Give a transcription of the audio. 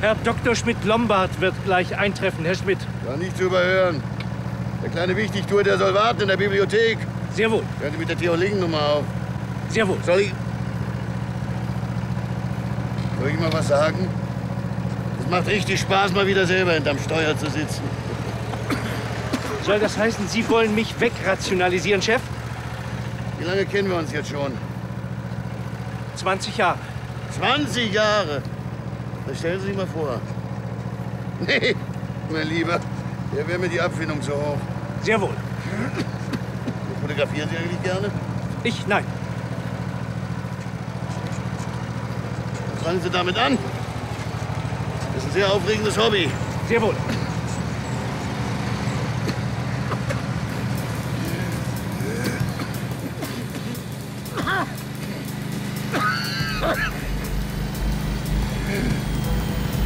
Herr Dr. Schmidt-Lombard wird gleich eintreffen, Herr Schmidt. War nicht zu überhören. Der kleine Wichtigtour, der soll warten in der Bibliothek. Sehr wohl. Hören Sie mit der Theolingen-Nummer auf. Sehr wohl. Soll ich mal was sagen? Es macht richtig Spaß, mal wieder selber hinterm Steuer zu sitzen. Soll das heißen, Sie wollen mich wegrationalisieren, Chef? Wie lange kennen wir uns jetzt schon? 20 Jahre. 20 Jahre? Das stellen Sie sich mal vor. Nee, mein Lieber, der wäre mir die Abfindung zu hoch. Sehr wohl. Fotografieren Sie eigentlich gerne? Ich? Nein. Was fangen Sie damit an? Das ist ein sehr aufregendes Hobby. Sehr wohl.